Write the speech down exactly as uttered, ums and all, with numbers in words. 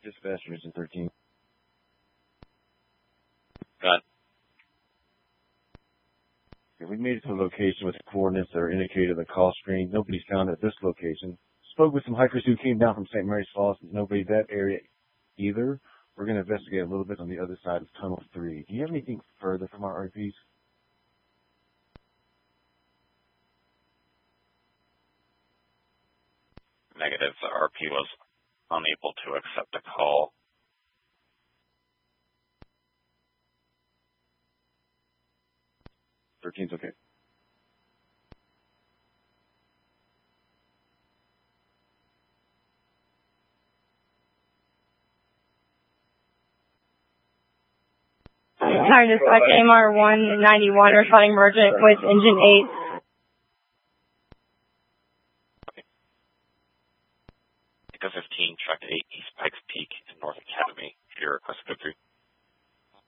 Dispatch Region thirteen. Got it. Okay, we made it to a location with coordinates that are indicated on the call screen. Nobody's found at this location. Spoke with some hikers who came down from Saint Mary's Falls. Nobody at that area either. We're going to investigate a little bit on the other side of Tunnel three. Do you have anything further from our R Ps? Negative. The R P was unable to accept a call. thirteen's okay. Hi, dispatch M R one ninety-one, responding emergent with engine eight. Echo fifteen, track eight, East Pikes Peak in North Academy. Your request go through.